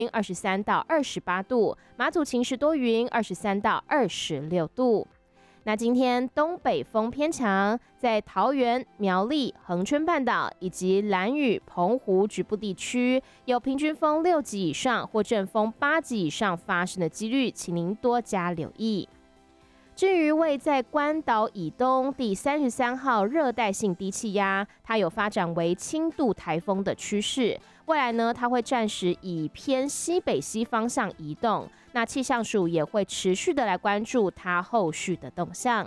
23到28度，马祖晴时多云23到26度。那今天东北风偏强，在桃园、苗栗、恒春半岛以及兰屿、澎湖局部地区有平均风6级以上或阵风8级以上发生的几率，请您多加留意。至于位在关岛以东第33号热带性低气压，它有发展为轻度台风的趋势。未来呢，它会暂时以偏西北西方向移动。那气象署也会持续的来关注它后续的动向。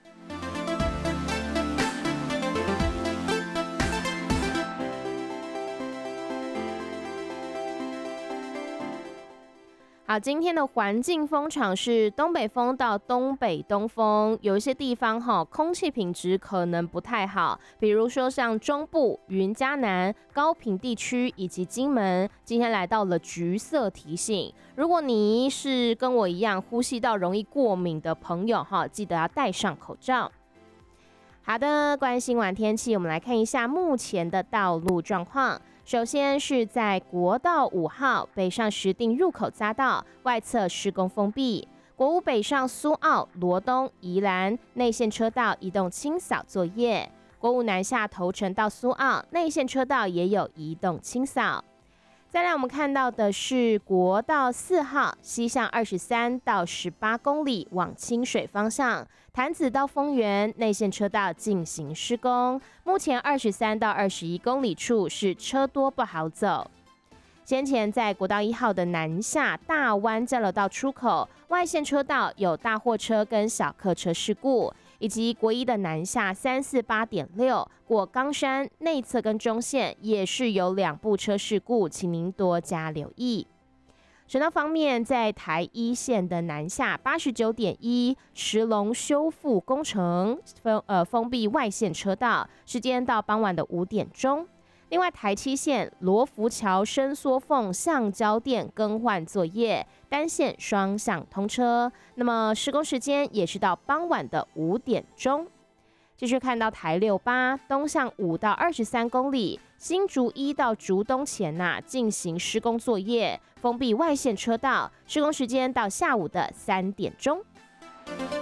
好，今天的环境风场是东北风到东北东风，有一些地方空气品质可能不太好，比如说像中部、云嘉南、高屏地区以及金门，今天来到了橘色提醒。如果你是跟我一样呼吸道容易过敏的朋友记得要戴上口罩。好的，关心完天气，我们来看一下目前的道路状况。首先是在国道5号北上石碇入口匝道外侧施工封闭，国五北上苏澳、罗东、宜兰内线车道移动清扫作业，国五南下头城到苏澳内线车道也有移动清扫。再来我们看到的是国道4号西向23到18公里往清水方向，潭子到丰原内线车道进行施工，目前23到21公里处是车多不好走。先前在国道1号的南下大湾交流道出口外线车道有大货车跟小客车事故，以及国一的南下348.6过冈山内侧跟中线也是有2部车事故，请您多加留意。省道方面，在台一线的南下89.1石龙修复工程封闭外线车道，时间到傍晚的5点钟。另外，台七线罗浮桥伸缩缝橡胶垫更换作业，单线双向通车。那么施工时间也是到傍晚的5点钟。继续看到台68东向5到23公里，新竹1到竹东前进行施工作业，封闭外线车道，施工时间到下午的3点钟。